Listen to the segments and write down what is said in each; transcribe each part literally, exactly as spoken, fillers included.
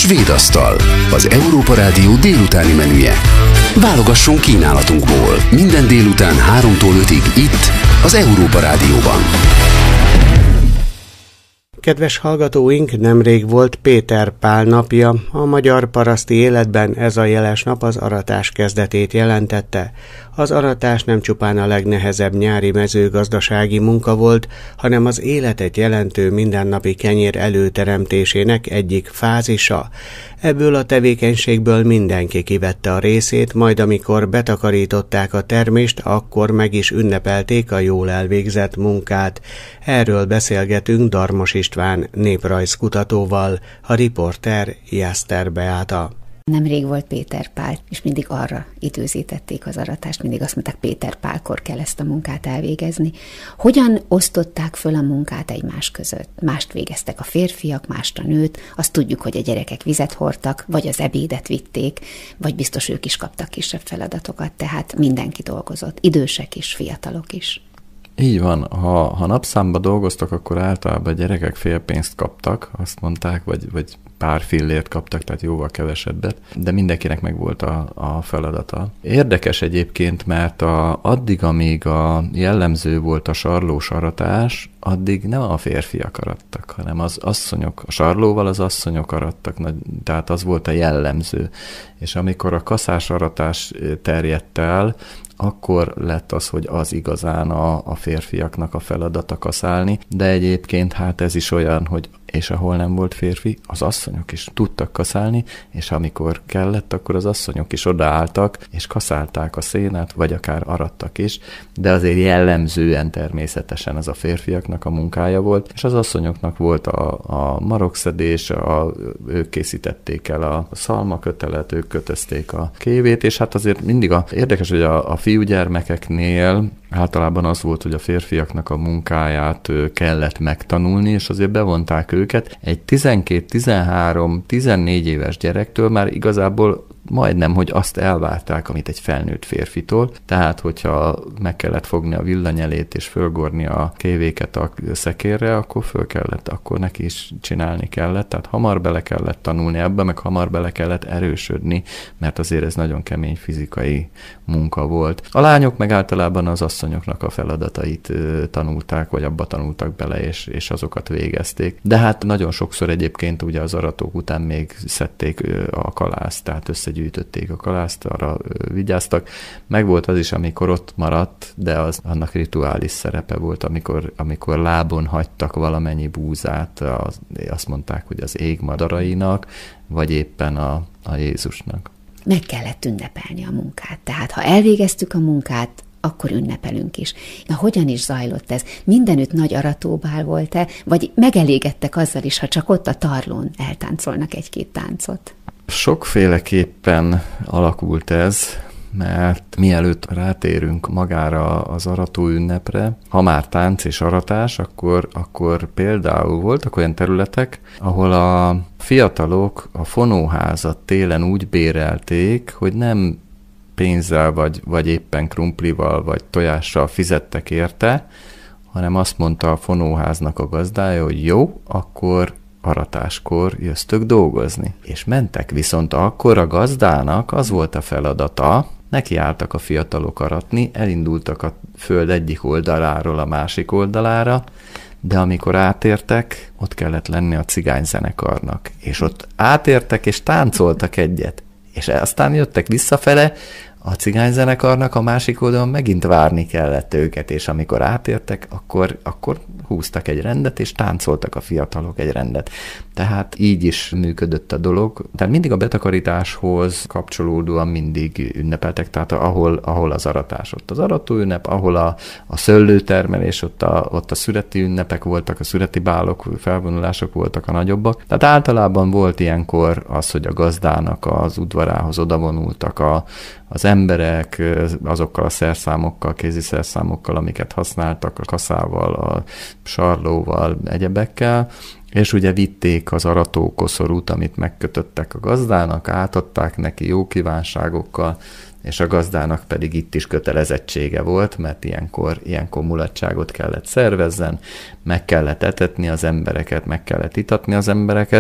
Svédasztal, az Európa Rádió délutáni menüje. Válogasson kínálatunkból minden délután háromtól ötig itt, az Európa Rádióban. Kedves hallgatóink, nemrég volt Péter Pál napja. A magyar paraszti életben ez a jeles nap az aratás kezdetét jelentette. Az aratás nem csupán a legnehezebb nyári mezőgazdasági munka volt, hanem az életet jelentő mindennapi kenyér előteremtésének egyik fázisa. Ebből a tevékenységből mindenki kivette a részét, majd amikor betakarították a termést, akkor meg is ünnepelték a jól elvégzett munkát. Erről beszélgetünk Darmos István néprajzkutatóval, a riporter Jászter Beáta. Nemrég volt Péter Pál, és mindig arra időzítették az aratást, mindig azt mondták, Péter Pálkor kell ezt a munkát elvégezni. Hogyan osztották föl a munkát egymás között? Mást végeztek a férfiak, mást a nőt, azt tudjuk, hogy a gyerekek vizet hordtak, vagy az ebédet vitték, vagy biztos ők is kaptak kisebb feladatokat, tehát mindenki dolgozott, idősek is, fiatalok is. Így van, ha, ha napszámba dolgoztak, akkor általában a gyerekek fél pénzt kaptak, azt mondták, vagy, vagy pár fillért kaptak, tehát jóval kevesebbet, de mindenkinek meg volt a, a feladata. Érdekes egyébként, mert a, addig, amíg a jellemző volt a sarlós aratás, addig nem a férfiak arattak, hanem az asszonyok, a sarlóval az asszonyok arattak, tehát az volt a jellemző. És amikor a kaszás aratás terjedt el, akkor lett az, hogy az igazán a, a férfiaknak a feladata kaszálni, de egyébként hát ez is olyan, hogy és ahol nem volt férfi, az asszonyok is tudtak kaszálni, és amikor kellett, akkor az asszonyok is odaálltak, és kaszálták a szénát, vagy akár arattak is, de azért jellemzően természetesen ez a férfiaknak a munkája volt, és az asszonyoknak volt a, a marokszedés, a, ők készítették el a szalmakötelet, ők kötözték a kévét, és hát azért mindig a, érdekes, hogy a, a fiúgyermekeknél általában az volt, hogy a férfiaknak a munkáját kellett megtanulni, és azért bevonták őket. Egy tizenkét, tizenhárom, tizennégy éves gyerektől már igazából majdnem, hogy azt elvárták, amit egy felnőtt férfitól. Tehát, hogyha meg kellett fogni a villanyelét és fölgorni a kévéket a szekérre, akkor föl kellett, akkor neki is csinálni kellett. Tehát hamar bele kellett tanulni ebbe, meg hamar bele kellett erősödni, mert azért ez nagyon kemény fizikai munka volt. A lányok meg általában az asszonyoknak a feladatait tanulták, vagy abba tanultak bele, és, és azokat végezték. De hát nagyon sokszor egyébként ugye az aratók után még szedték a kalászt, tehát összegyűjtötték a kalászt, arra vigyáztak. Meg volt az is, amikor ott maradt, de az annak rituális szerepe volt, amikor, amikor lábon hagytak valamennyi búzát, az, azt mondták, hogy az ég madarainak, vagy éppen a, a Jézusnak. Meg kellett ünnepelni a munkát. Tehát ha elvégeztük a munkát, akkor ünnepelünk is. Na, hogyan is zajlott ez? Mindenütt nagy aratóbál volt-e, vagy megelégedtek azzal is, ha csak ott a tarlón eltáncolnak egy-két táncot? Sokféleképpen alakult ez, mert mielőtt rátérünk magára az arató ünnepre, ha már tánc és aratás, akkor, akkor például voltak olyan területek, ahol a fiatalok a fonóházat télen úgy bérelték, hogy nem pénzzel, vagy, vagy éppen krumplival, vagy tojással fizettek érte, hanem azt mondta a fonóháznak a gazdája, hogy jó, akkor aratáskor jöttök dolgozni. És mentek, viszont akkor a gazdának az volt a feladata, nekiálltak a fiatalok aratni, elindultak a föld egyik oldaláról a másik oldalára, de amikor átértek, ott kellett lenni a cigányzenekarnak. És ott átértek, és táncoltak egyet. És aztán jöttek visszafele, a cigányzenekarnak a másik oldalon megint várni kellett őket, és amikor átértek, akkor, akkor húztak egy rendet, és táncoltak a fiatalok egy rendet. Tehát így is működött a dolog. Tehát mindig a betakarításhoz kapcsolódóan mindig ünnepeltek, tehát ahol, ahol az aratás, ott az arató ünnep, ahol a, a szőlőtermelés, ott a, ott a szüreti ünnepek voltak, a szüreti bálok, felvonulások voltak a nagyobbak. Tehát általában volt ilyenkor az, hogy a gazdának az udvarához odavonultak a, az emberek azokkal a szerszámokkal, kézi szerszámokkal, amiket használtak, a kaszával, a sarlóval, egyebekkel, és ugye vitték az aratókoszorút, amit megkötöttek a gazdának, átadták neki jó kívánságokkal, és a gazdának pedig itt is kötelezettsége volt, mert ilyenkor, ilyenkor mulatságot kellett szervezzen, meg kellett etetni az embereket, meg kellett itatni az embereket,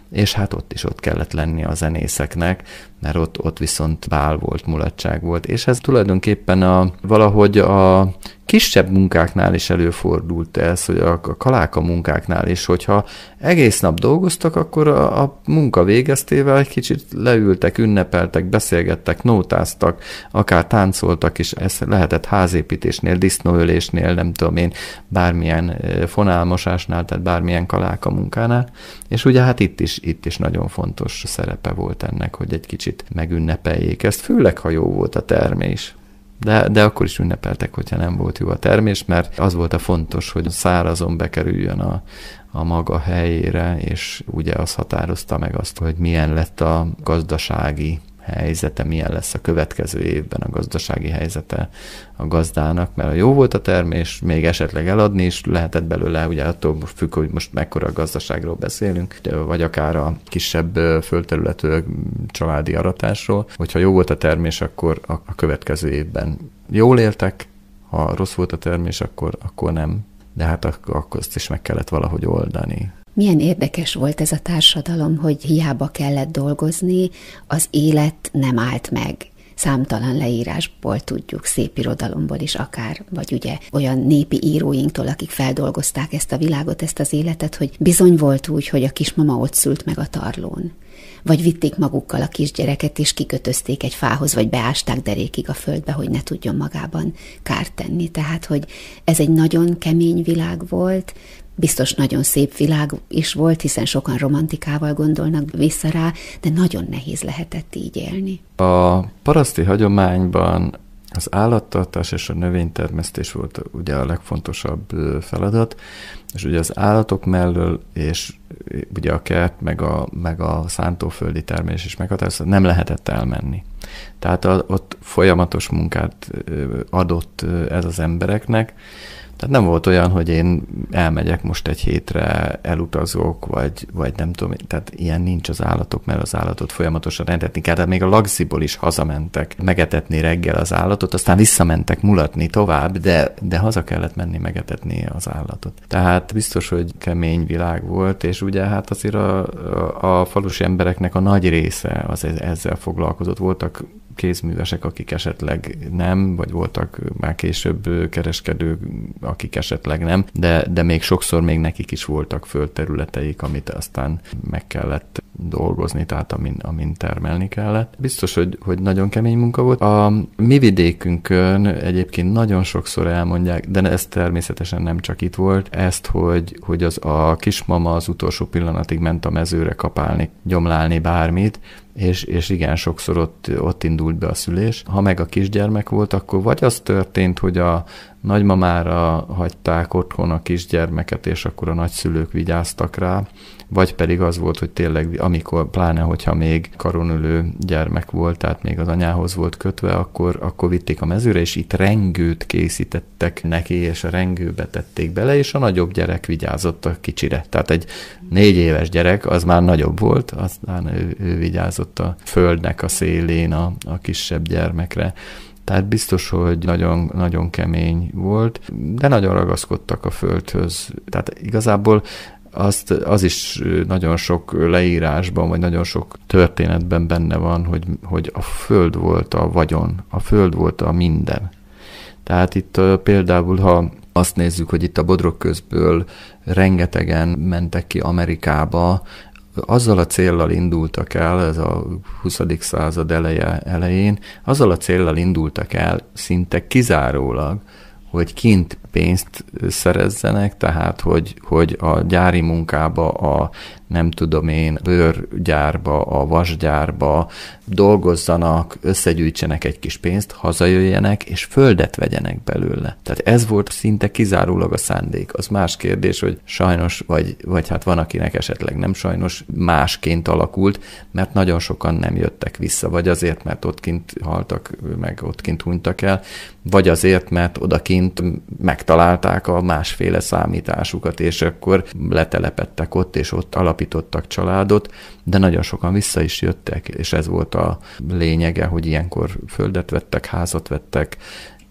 és hát ott is ott kellett lenni a zenészeknek, mert ott, ott viszont bál volt, mulatság volt, és ez tulajdonképpen a, valahogy a kisebb munkáknál is előfordult ez, hogy a, a kaláka munkáknál is, hogyha egész nap dolgoztak, akkor a, a munka végeztével egy kicsit leültek, ünnepeltek, beszélgettek, nótáztak, akár táncoltak is, ez lehetett házépítésnél, disznóölésnél, nem tudom én, bármilyen fonálmosásnál, tehát bármilyen kaláka munkánál, és ugye hát itt is, itt is nagyon fontos szerepe volt ennek, hogy egy kicsit megünnepeljék ezt, főleg ha jó volt a termés. De, de akkor is ünnepeltek, hogyha nem volt jó a termés, mert az volt a fontos, hogy szárazon bekerüljön a, a maga helyére, és ugye az határozta meg azt, hogy milyen lett a gazdasági helyzete, milyen lesz a következő évben a gazdasági helyzete a gazdának, mert ha jó volt a termés, még esetleg eladni is lehetett belőle, ugye attól függ, hogy most mekkora a gazdaságról beszélünk, vagy akár a kisebb földterületű családi aratásról, hogyha jó volt a termés, akkor a következő évben jól éltek, ha rossz volt a termés, akkor, akkor nem, de hát akkor azt is meg kellett valahogy oldani. Milyen érdekes volt ez a társadalom, hogy hiába kellett dolgozni, az élet nem állt meg. Számtalan leírásból tudjuk, szép irodalomból is akár, vagy ugye olyan népi íróinktól, akik feldolgozták ezt a világot, ezt az életet, hogy bizony volt úgy, hogy a kismama ott szült meg a tarlón. Vagy vitték magukkal a kisgyereket, és kikötözték egy fához, vagy beásták derékig a földbe, hogy ne tudjon magában kárt tenni. Tehát, hogy ez egy nagyon kemény világ volt, biztos nagyon szép világ is volt, hiszen sokan romantikával gondolnak vissza rá, de nagyon nehéz lehetett így élni. A paraszti hagyományban az állattartás és a növénytermesztés volt ugye a legfontosabb feladat, és ugye az állatok mellől, és ugye a kert, meg a, meg a szántóföldi termés is meghatározta, nem lehetett elmenni. Tehát a, ott folyamatos munkát adott ez az embereknek. Tehát nem volt olyan, hogy én elmegyek most egy hétre, elutazok, vagy, vagy nem tudom, tehát ilyen nincs az állatok, mert az állatot folyamatosan rendelni kell. Tehát még a lagziból is hazamentek megetetni reggel az állatot, aztán visszamentek mulatni tovább, de, de haza kellett menni megetetni az állatot. Tehát biztos, hogy kemény világ volt, és ugye hát azért a, a, a falusi embereknek a nagy része az ezzel foglalkozott. Voltak kézművesek, akik esetleg nem, vagy voltak már később kereskedők, akik esetleg nem, de, de még sokszor még nekik is voltak földterületeik, amit aztán meg kellett dolgozni, tehát amin, amin termelni kellett. Biztos, hogy, hogy nagyon kemény munka volt. A mi vidékünkön egyébként nagyon sokszor elmondják, de ez természetesen nem csak itt volt, ezt, hogy, hogy az a kismama az utolsó pillanatig ment a mezőre kapálni, gyomlálni bármit, és, és igen, sokszor ott, ott indult be a szülés. Ha meg a kisgyermek volt, akkor vagy az történt, hogy a nagymamára hagyták otthon a kisgyermeket, és akkor a nagyszülők vigyáztak rá, vagy pedig az volt, hogy tényleg, amikor, pláne, hogyha még karonülő gyermek volt, tehát még az anyához volt kötve, akkor, akkor vitték a mezőre, és itt rengőt készítettek neki, és a rengőbe tették bele, és a nagyobb gyerek vigyázott a kicsire. Tehát egy négy éves gyerek, az már nagyobb volt, aztán ő, ő vigyázott a földnek a szélén a, a kisebb gyermekre. Tehát biztos, hogy nagyon, nagyon kemény volt, de nagyon ragaszkodtak a földhöz. Tehát igazából azt, az is nagyon sok leírásban, vagy nagyon sok történetben benne van, hogy, hogy a föld volt a vagyon, a föld volt a minden. Tehát itt például, ha azt nézzük, hogy itt a Bodrogközből rengetegen mentek ki Amerikába, azzal a céllal indultak el, ez a huszadik század eleje, elején, azzal a céllal indultak el szinte kizárólag, hogy kint pénzt szerezzenek, tehát hogy, hogy a gyári munkába, a nem tudom én, bőrgyárba, a vasgyárba dolgozzanak, összegyűjtsenek egy kis pénzt, hazajöjjenek, és földet vegyenek belőle. Tehát ez volt szinte kizárólag a szándék. Az más kérdés, hogy sajnos, vagy, vagy hát van, akinek esetleg nem sajnos, másként alakult, mert nagyon sokan nem jöttek vissza, vagy azért, mert ott kint haltak, meg ott kint hunytak el, vagy azért, mert odakint megtalálták a másféle számításukat, és akkor letelepedtek ott, és ott alapítottak családot, de nagyon sokan vissza is jöttek, és ez volt a lényege, hogy ilyenkor földet vettek, házat vettek,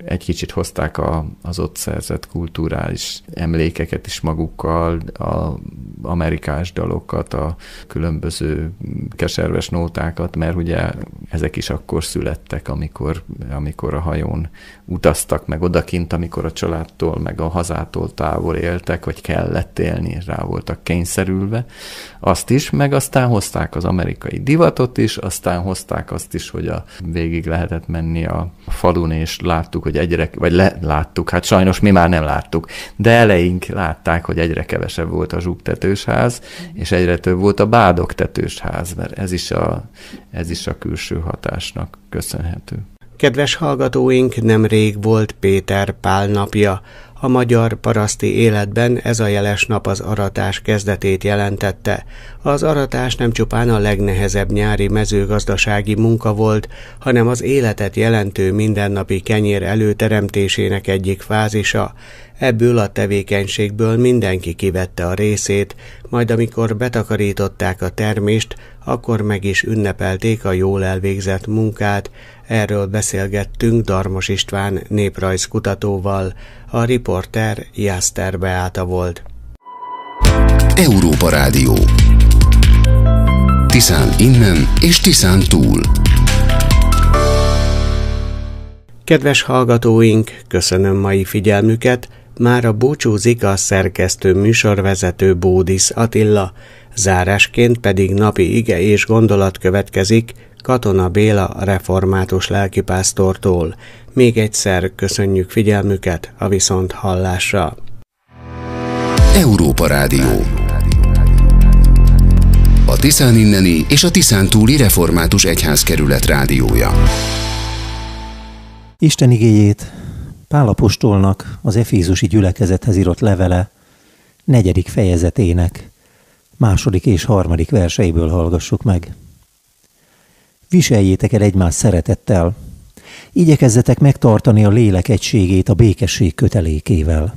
egy kicsit hozták a, az ott szerzett kulturális emlékeket is magukkal, az amerikás dalokat, a különböző keserves nótákat, mert ugye ezek is akkor születtek, amikor, amikor a hajón utaztak, meg odakint, amikor a családtól, meg a hazától távol éltek, vagy kellett élni, rá voltak kényszerülve. Azt is, meg aztán hozták az amerikai divatot is, aztán hozták azt is, hogy a végig lehetett menni a falun, és láttuk, hogy egyre, vagy le, láttuk, hát sajnos mi már nem láttuk, de eleink látták, hogy egyre kevesebb volt a zsugtetősház, és egyre több volt a bádogtetősház, mert ez is a, ez is a külső hatásnak köszönhető. Kedves hallgatóink, nemrég volt Péter Pál napja. A magyar paraszti életben ez a jeles nap az aratás kezdetét jelentette. Az aratás nem csupán a legnehezebb nyári mezőgazdasági munka volt, hanem az életet jelentő mindennapi kenyér előteremtésének egyik fázisa. Ebből a tevékenységből mindenki kivette a részét, majd amikor betakarították a termést, akkor meg is ünnepelték a jól elvégzett munkát. Erről beszélgettünk Darmos István néprajzkutatóval. A riporter Jászter Beáta volt. Európa Rádió. Tiszán innen és Tiszán túl. Kedves hallgatóink, köszönöm mai figyelmüket. Mára búcsúzik a szerkesztő műsorvezető Bódisz Attila. Zárásként pedig napi ige és gondolat következik Katona Béla református lelkipásztortól. Még egyszer köszönjük figyelmüket, a viszont hallásra. Európa Rádió. A Tiszán inneni és a Tiszán túli református egyházkerület rádiója. Isten igéjét Pál apostolnak az efézusi gyülekezethez írott levele negyedik fejezetének második és harmadik verseiből hallgassuk meg. Viseljétek el egymást szeretettel, igyekezzetek megtartani a lélek egységét a békesség kötelékével.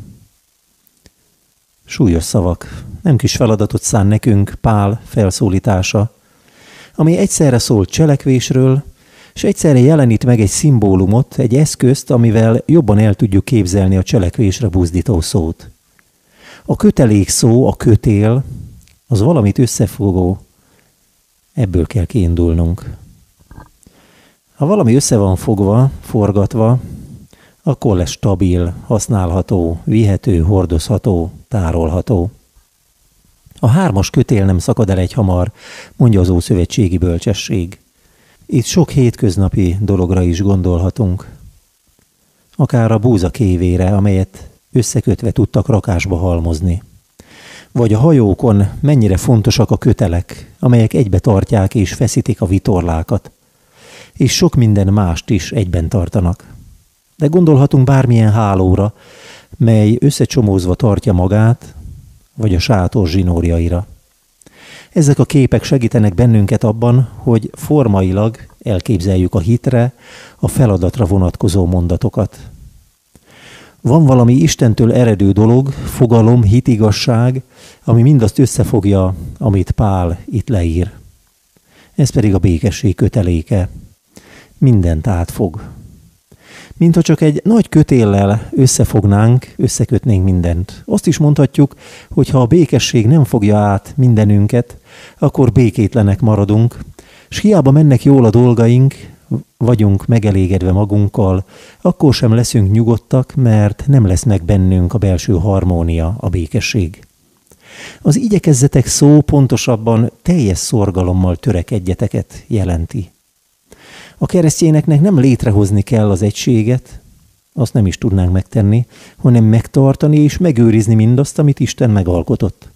Súlyos szavak, nem kis feladatot szán nekünk Pál felszólítása, ami egyszerre szól cselekvésről, és egyszerre jelenít meg egy szimbólumot, egy eszközt, amivel jobban el tudjuk képzelni a cselekvésre buzdító szót. A kötelék szó, a kötél, az valamit összefogó, ebből kell kiindulnunk. Ha valami össze van fogva, forgatva, akkor lesz stabil, használható, vihető, hordozható, tárolható. A hármas kötél nem szakad el egyhamar, mondja az ószövetségi bölcsesség. Itt sok hétköznapi dologra is gondolhatunk. Akár a búza kévére, amelyet összekötve tudtak rakásba halmozni. Vagy a hajókon mennyire fontosak a kötelek, amelyek egybe tartják és feszítik a vitorlákat. És sok minden mást is egyben tartanak. De gondolhatunk bármilyen hálóra, mely összecsomózva tartja magát, vagy a sátor zsinórjaira. Ezek a képek segítenek bennünket abban, hogy formailag elképzeljük a hitre, a feladatra vonatkozó mondatokat. Van valami Istentől eredő dolog, fogalom, hitigasság, ami mindazt összefogja, amit Pál itt leír. Ez pedig a békesség köteléke. Mindent átfog. Mintha csak egy nagy kötéllel összefognánk, összekötnénk mindent. Azt is mondhatjuk, hogy ha a békesség nem fogja át mindenünket, akkor békétlenek maradunk, s hiába mennek jól a dolgaink, vagyunk megelégedve magunkkal, akkor sem leszünk nyugodtak, mert nem lesz meg bennünk a belső harmónia, a békesség. Az igyekezzetek szó pontosabban teljes szorgalommal törekedjeteket jelenti. A keresztényeknek nem létrehozni kell az egységet, azt nem is tudnánk megtenni, hanem megtartani és megőrizni mindazt, amit Isten megalkotott.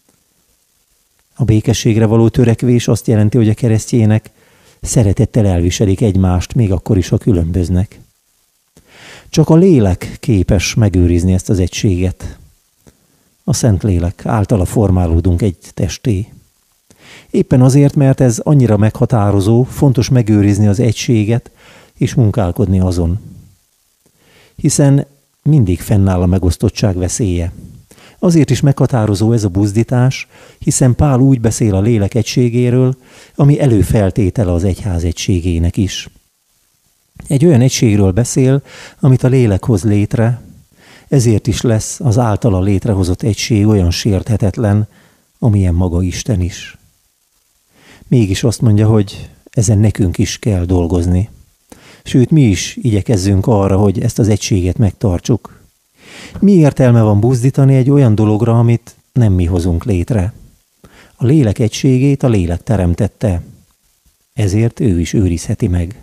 A békességre való törekvés azt jelenti, hogy a keresztények szeretettel elviselik egymást, még akkor is, ha különböznek. Csak a lélek képes megőrizni ezt az egységet. A Szentlélek általa formálódunk egy testé. Éppen azért, mert ez annyira meghatározó, fontos megőrizni az egységet és munkálkodni azon. Hiszen mindig fennáll a megosztottság veszélye. Azért is meghatározó ez a buzdítás, hiszen Pál úgy beszél a lélek egységéről, ami előfeltétele az egyház egységének is. Egy olyan egységről beszél, amit a lélek hoz létre, ezért is lesz az általa létrehozott egység olyan sérthetetlen, amilyen maga Isten is. Mégis azt mondja, hogy ezen nekünk is kell dolgozni. Sőt, mi is igyekezzünk arra, hogy ezt az egységet megtartsuk. Mi értelme van buzdítani egy olyan dologra, amit nem mi hozunk létre? A lélek egységét a lélek teremtette, ezért ő is őrizheti meg.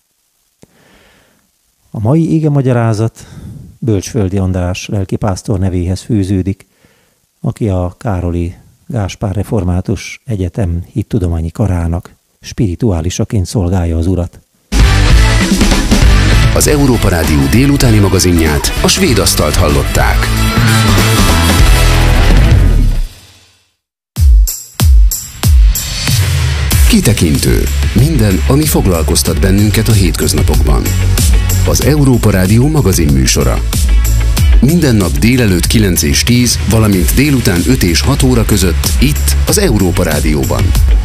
A mai igemagyarázat Bölcsföldi András lelkipásztor nevéhez fűződik, aki a Károli Gáspár Református Egyetem hittudományi karának spirituálisaként szolgálja az Urat. Az Európa Rádió délutáni magazinját, a Svéd Asztalt hallották. Kitekintő. Minden, ami foglalkoztat bennünket a hétköznapokban. Az Európa Rádió magazin műsora. Minden nap délelőtt kilenc és tíz, valamint délután öt és hat óra között itt az Európa Rádióban.